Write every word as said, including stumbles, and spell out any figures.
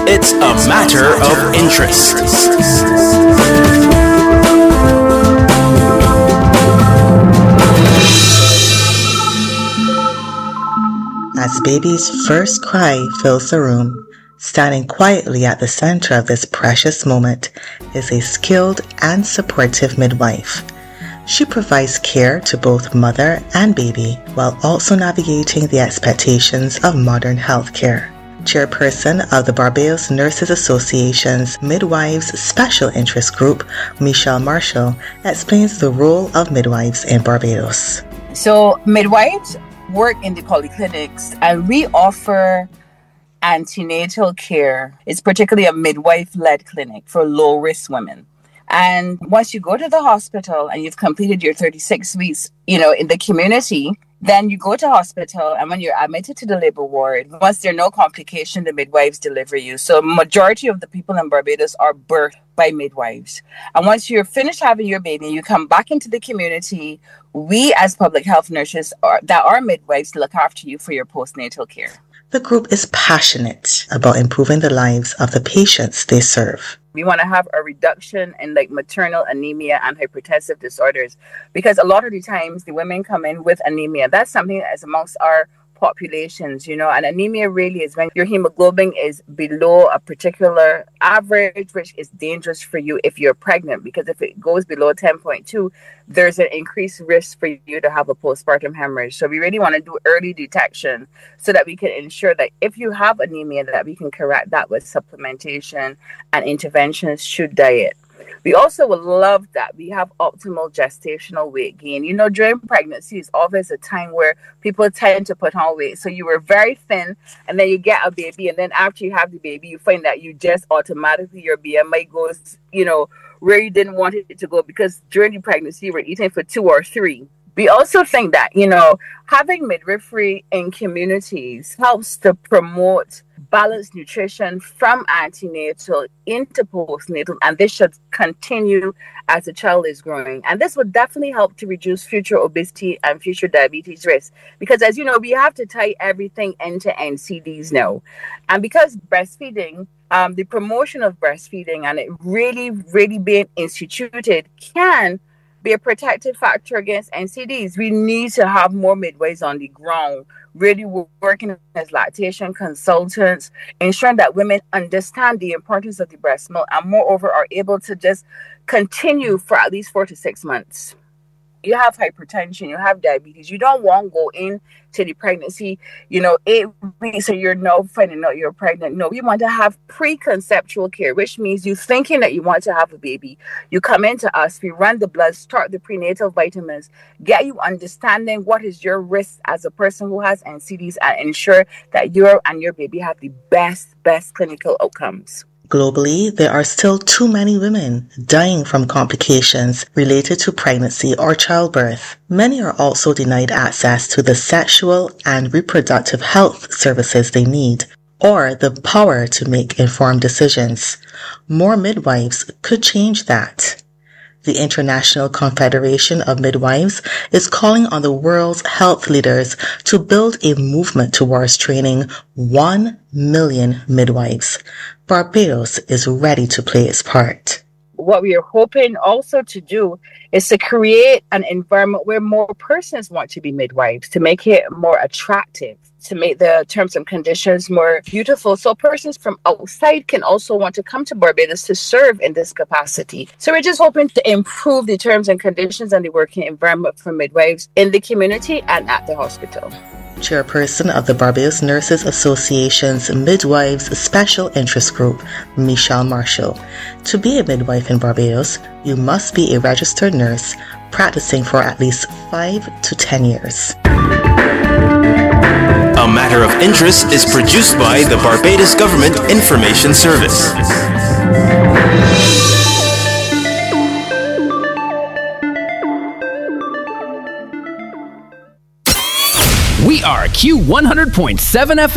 It's a matter of interest. As baby's first cry fills the room, standing quietly at the center of this precious moment is a skilled and supportive midwife. She provides care to both mother and baby while also navigating the expectations of modern healthcare. Chairperson of the Barbados Nurses Association's Midwives Special Interest Group, Michelle Marshall, explains the role of midwives in Barbados. So midwives work in the polyclinics, and we offer antenatal care. It's particularly a midwife-led clinic for low-risk women. And once you go to the hospital and you've completed your thirty-six weeks, you know, in the community, then you go to hospital, and when you're admitted to the labor ward, once there are no complications, the midwives deliver you. So majority of the people in Barbados are birthed by midwives. And once you're finished having your baby, you come back into the community. We as public health nurses are, that are midwives look after you for your postnatal care. The group is passionate about improving the lives of the patients they serve. We want to have a reduction in like maternal anemia and hypertensive disorders, because a lot of the times the women come in with anemia. That's something that is amongst our populations, you know, and anemia really is when your hemoglobin is below a particular average, which is dangerous for you if you're pregnant, because if it goes below ten point two, there's an increased risk for you to have a postpartum hemorrhage. So we really want to do early detection so that we can ensure that if you have anemia, that we can correct that with supplementation and interventions through diet. We also would love that we have optimal gestational weight gain. You know, during pregnancy is always a time where people tend to put on weight. So you were very thin, and then you get a baby, and then after you have the baby, you find that you just automatically, your B M I goes, you know, where you didn't want it to go, because during the pregnancy you were eating for two or three. We also think that, you know, having midwifery in communities helps to promote balanced nutrition from antenatal into postnatal, and this should continue as the child is growing. And this would definitely help to reduce future obesity and future diabetes risk, because as you know, we have to tie everything into N C Ds now. And because breastfeeding, um, the promotion of breastfeeding and it really, really being instituted can be a protective factor against N C Ds. We need to have more midwives on the ground, really working as lactation consultants, ensuring that women understand the importance of the breast milk and moreover are able to just continue for at least four to six months. You have hypertension, you have diabetes, you don't want to go into the pregnancy, you know, eight weeks so you're now finding out you're pregnant. No, we want to have preconceptual care, which means you thinking that you want to have a baby. You come into us, we run the blood, start the prenatal vitamins, get you understanding what is your risk as a person who has N C Ds, and ensure that you and your baby have the best, best clinical outcomes. Globally, there are still too many women dying from complications related to pregnancy or childbirth. Many are also denied access to the sexual and reproductive health services they need, or the power to make informed decisions. More midwives could change that. The International Confederation of Midwives is calling on the world's health leaders to build a movement towards training one million midwives. Barbados is ready to play its part. What we are hoping also to do is to create an environment where more persons want to be midwives, to make it more attractive, to make the terms and conditions more beautiful, so persons from outside can also want to come to Barbados to serve in this capacity. So we're just hoping to improve the terms and conditions and the working environment for midwives in the community and at the hospital. Chairperson of the Barbados Nurses Association's Midwives Special Interest Group, Michelle Marshall. To be a midwife in Barbados, you must be a registered nurse practicing for at least five to ten years. A Matter of Interest is produced by the Barbados Government Information Service. We are Q one hundred point seven F M.